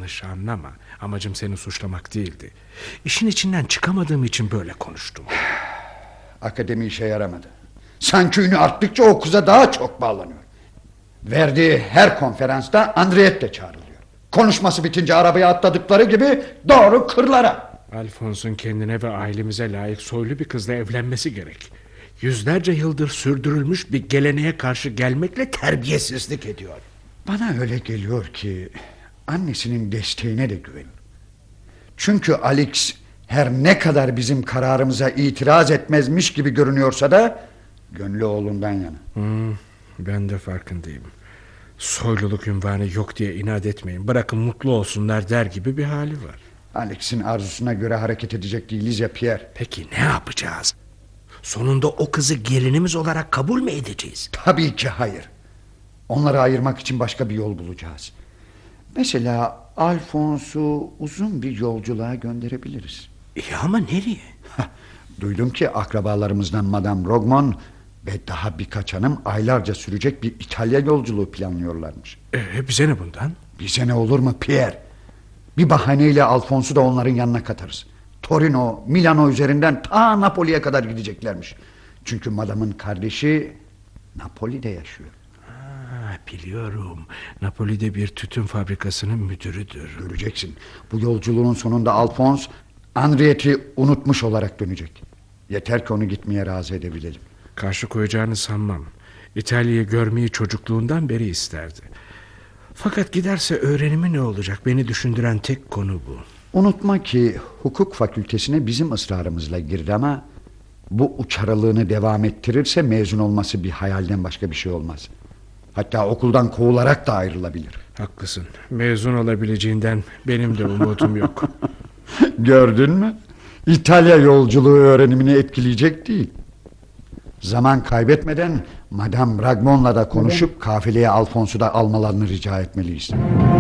Yanlış anlama. Amacım seni suçlamak değildi. İşin içinden çıkamadığım için böyle konuştum. Akademi işe yaramadı. Sanki ünü arttıkça o kıza daha çok bağlanıyor. Verdiği her konferansta Andriette çağrılıyor. Konuşması bitince arabaya atladıkları gibi doğru kırlara. Alphonse'un kendine ve ailemize layık soylu bir kızla evlenmesi gerek. Yüzlerce yıldır sürdürülmüş bir geleneğe karşı gelmekle terbiyesizlik ediyor. Bana öyle geliyor ki annesinin desteğine de güveniyor. Çünkü Alex her ne kadar bizim kararımıza itiraz etmezmiş gibi görünüyorsa da gönlü oğlundan yana. Ben de farkındayım. Soyluluk ünvanı yok diye inat etmeyin. Bırakın mutlu olsunlar der gibi bir hali var. Alex'in arzusuna göre hareket edecek değiliz ya Pierre. Peki ne yapacağız? Sonunda o kızı gelinimiz olarak kabul mü edeceğiz? Tabii ki hayır. Onları ayırmak için başka bir yol bulacağız. Mesela Alphonse'u uzun bir yolculuğa gönderebiliriz. İyi ama nereye? Duydum ki akrabalarımızdan Madame Rogmon ve daha birkaç hanım aylarca sürecek bir İtalya yolculuğu planlıyorlarmış. Bize ne bundan? Bize ne olur mu Pierre? Bir bahaneyle Alphonse'u da onların yanına katarız. Torino, Milano üzerinden ta Napoli'ye kadar gideceklermiş. Çünkü Madame'ın kardeşi Napoli'de yaşıyor. Biliyorum. Napoli'de bir tütün fabrikasının müdürüdür. Göreceksin. Bu yolculuğun sonunda Alphonse Henriette'i unutmuş olarak dönecek. Yeter ki onu gitmeye razı edebilelim. Karşı koyacağını sanmam. İtalya'yı görmeyi çocukluğundan beri isterdi. Fakat giderse öğrenimi ne olacak? Beni düşündüren tek konu bu. Unutma ki hukuk fakültesine bizim ısrarımızla girdi ama bu uçaralığını devam ettirirse mezun olması bir hayalden başka bir şey olmaz. Hatta okuldan kovularak da ayrılabilir. Haklısın. Mezun olabileceğinden benim de umudum yok. Gördün mü? İtalya yolculuğu öğrenimini etkileyecek değil. Zaman kaybetmeden Madame Ragmon'la da konuşup kafileye Alphonse'u da almalarını rica etmeliyiz.